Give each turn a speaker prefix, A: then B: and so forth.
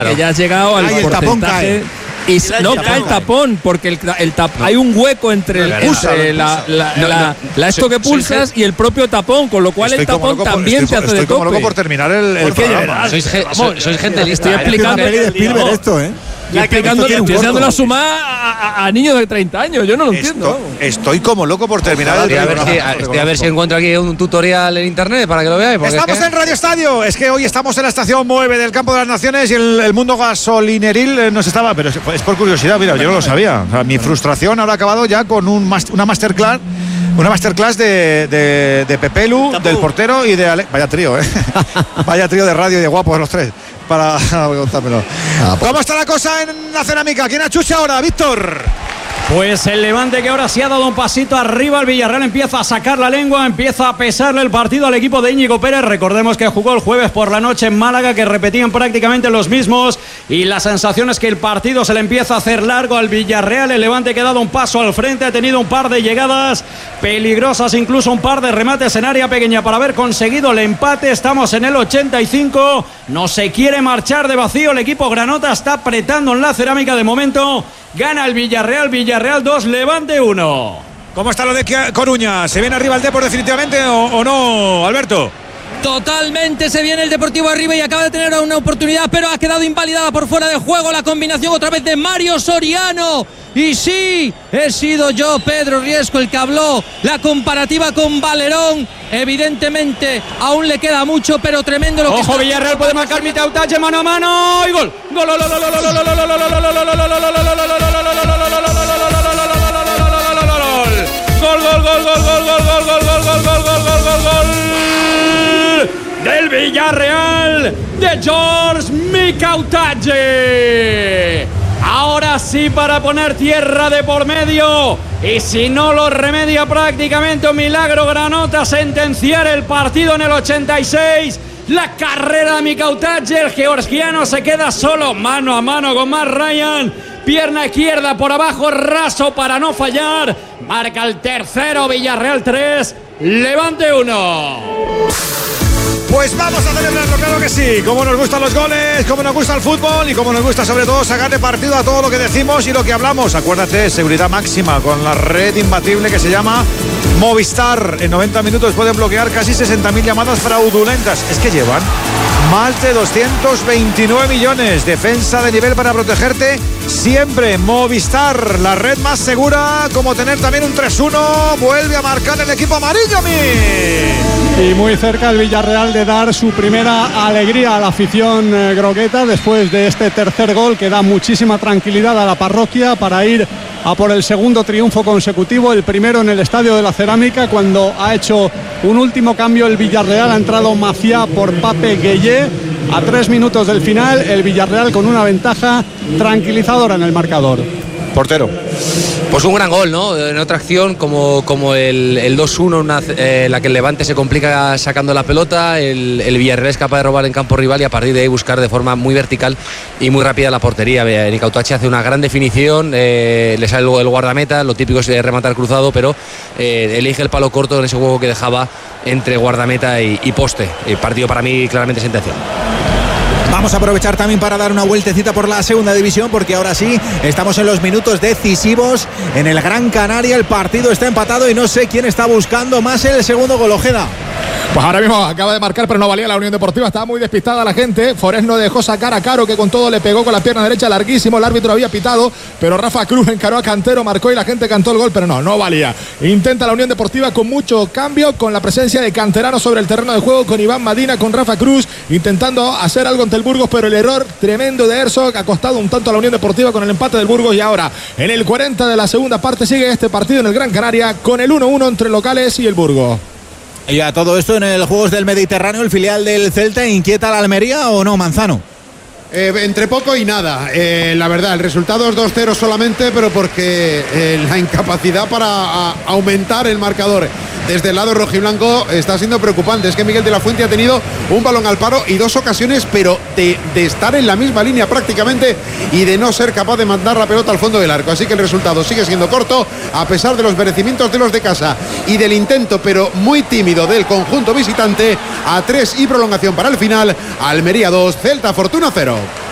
A: que ya has llegado al porcentaje.
B: El tapón cae.
A: Y no cae el tapón, porque hay un hueco entre esto que pulsas y el propio tapón, con lo cual el tapón también te hace de tope.
C: Estoy como loco por terminar el programa.
D: Sois gente lista.
A: Estoy explicando
B: esto,
A: estoy enseñando la suma a niños de 30 años. Yo no lo entiendo.
C: Estoy como loco por terminar el programa.
D: A ver si encuentro aquí un tutorial en internet para que lo veáis.
C: Estamos en Radio Estadio. Es que hoy estamos en la estación 9 del Campo de las Naciones y el mundo gasolineril nos estaba. Pero es por curiosidad, mira, yo no lo sabía. O sea, mi frustración ahora ha acabado ya con una masterclass. Una masterclass de Pepelu, del portero y de Vaya trío, Vaya trío de radio y de guapos los tres. Para contármelo. ¿Cómo está la cosa en la cerámica? ¿Quién achucha ahora, Víctor?
E: Pues el Levante, que ahora sí ha dado un pasito arriba. El Villarreal empieza a sacar la lengua, empieza a pesarle el partido al equipo de Íñigo Pérez. Recordemos que jugó el jueves por la noche en Málaga, que repetían prácticamente los mismos, y la sensación es que el partido se le empieza a hacer largo al Villarreal. El Levante, que ha dado un paso al frente, ha tenido un par de llegadas peligrosas, incluso un par de remates en área pequeña para haber conseguido el empate. Estamos en el 85, no se quiere marchar de vacío el equipo granota, está apretando en la cerámica de momento. Gana el Villarreal 2, Levante 1.
C: ¿Cómo está lo de Coruña? ¿Se viene arriba el Depor definitivamente o no, Alberto?
F: Totalmente se viene el Deportivo arriba y acaba de tener una oportunidad, pero ha quedado invalidada por fuera de juego. La combinación otra vez de Mario Soriano. Y sí, he sido yo, Pedro Riesco, el que habló. La comparativa con Valerón. Evidentemente aún le queda mucho, pero tremendo lo que
E: Ojo, Villarreal puede marcar Mitautache, mano a mano y gol. Gol. Del Villarreal de George Mitautache. Ahora sí, para poner tierra de por medio, y si no lo remedia prácticamente un milagro granota, sentenciar el partido en el 86. La carrera de Mitautache, el georgiano se queda solo, mano a mano con Matt Ryan, pierna izquierda por abajo, raso para no fallar. Marca el tercero, Villarreal 3, Levante 1.
C: Pues vamos a celebrarlo, claro que sí. Como nos gustan los goles, como nos gusta el fútbol y como nos gusta sobre todo sacarle partido a todo lo que decimos y lo que hablamos. Acuérdate, seguridad máxima con la red imbatible que se llama Movistar. En 90 minutos pueden bloquear casi 60.000 llamadas fraudulentas. Es que llevan más de 229 millones. Defensa de nivel para protegerte siempre. Movistar, la red más segura, como tener también un 3-1. Vuelve a marcar el equipo amarillo,
G: Y muy cerca el Villarreal de dar su primera alegría a la afición grogueta después de este tercer gol que da muchísima tranquilidad a la parroquia para ir a por el segundo triunfo consecutivo, el primero en el Estadio de la Cerámica, cuando ha hecho un último cambio el Villarreal. Ha entrado Maciá por Pape Gueye a 3 minutos del final, el Villarreal con una ventaja tranquilizadora en el marcador.
C: Portero.
D: Pues un gran gol, ¿no? En otra acción como el 2-1, la que el Levante se complica sacando la pelota, el Villarreal es capaz de robar en campo rival y a partir de ahí buscar de forma muy vertical y muy rápida la portería. Mitautache hace una gran definición, le sale luego el guardameta, lo típico es rematar cruzado, pero elige el palo corto en ese juego que dejaba entre guardameta y poste. El partido para mí claramente sentenciado.
B: Vamos a aprovechar también para dar una vueltecita por la segunda división, porque ahora sí estamos en los minutos decisivos en el Gran Canaria. El partido está empatado y no sé quién está buscando más el segundo gol. Ojeda.
H: Pues ahora mismo acaba de marcar, pero no valía la Unión Deportiva. Estaba muy despistada la gente. Forés no dejó sacar a Caro, que con todo le pegó con la pierna derecha larguísimo. El árbitro había pitado, pero Rafa Cruz encaró a Cantero, marcó y la gente cantó el gol, pero no valía. Intenta la Unión Deportiva con mucho cambio, con la presencia de canteranos sobre el terreno de juego, con Iván Madina, con Rafa Cruz, intentando hacer algo ante el Burgos, pero el error tremendo de Herzog ha costado un tanto a la Unión Deportiva con el empate del Burgos. Y ahora, en el 40 de la segunda parte, sigue este partido en el Gran Canaria con el 1-1 entre locales y el Burgos.
B: Y a todo esto en el Juegos del Mediterráneo, el filial del Celta, ¿inquieta a la Almería o no, Manzano?
I: Entre poco y nada, la verdad, el resultado es 2-0 solamente, pero porque la incapacidad para aumentar el marcador desde el lado rojiblanco está siendo preocupante. Es que Miguel de la Fuente ha tenido un balón al paro y 2 ocasiones, pero de estar en la misma línea prácticamente y de no ser capaz de mandar la pelota al fondo del arco. Así que el resultado sigue siendo corto, a pesar de los merecimientos de los de casa y del intento, pero muy tímido, del conjunto visitante. A 3 y prolongación para el final. Almería 2, Celta Fortuna 0.